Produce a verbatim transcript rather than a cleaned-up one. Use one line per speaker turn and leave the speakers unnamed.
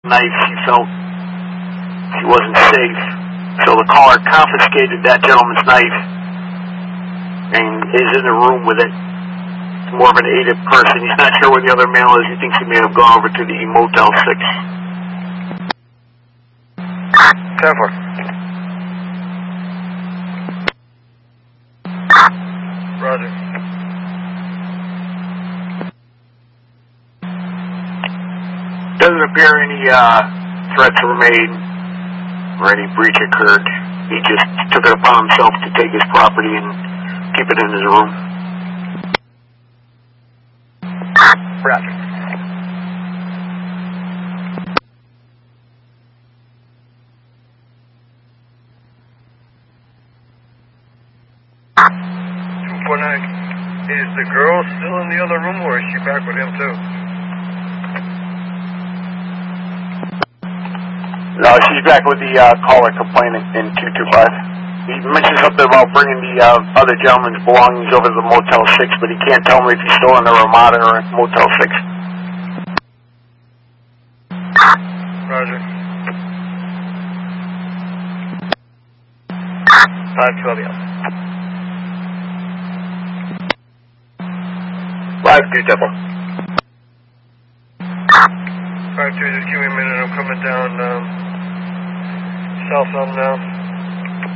knife. She felt she wasn't safe. So the caller confiscated that gentleman's knife and is in the room with it. It's more of an aided person. He's not sure where the other male is. He thinks he may have gone over to the Motel six.
ten four. Roger.
Doesn't appear any uh, threats were made or any breach occurred. He just took it upon himself to take his property and keep it in his room.
Roger. two four nine. Is the girl still in the other room or is she back with him too?
No, she's back with the uh, caller complaining in two two five. He mentioned something about bringing the uh, other gentleman's belongings over to the Motel six, but he can't tell me if he's still in the Ramada or in Motel six.
Roger. five twelve, yeah.
five two double.
five two, just give me a minute. I'm coming down um, south on now.